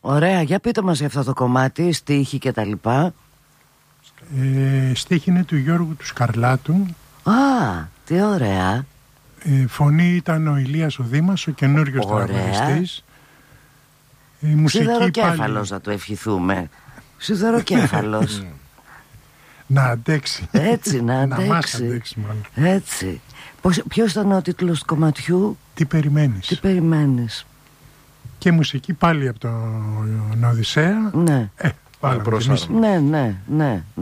Ωραία, για πείτε μας για αυτό το κομμάτι, στίχη και τα λοιπά. Στίχη είναι του Γιώργου του Σκαρλάτου. Α, τι ωραία. Φωνή ήταν ο Ηλίας ο Δήμας, ο καινούριος τραγουδιστής. Σιδεροκέφαλος να το ευχηθούμε. Σιδεροκέφαλος. Να αντέξει. Έτσι, να αντέξει. Να μας αντέξει μάλλον. Έτσι. Ποιος ήταν ο τίτλος του κομματιού? Τι περιμένεις. Τι περιμένεις. Και μουσική πάλι από τον Οδυσσέα. Ναι. Πάλι ναι.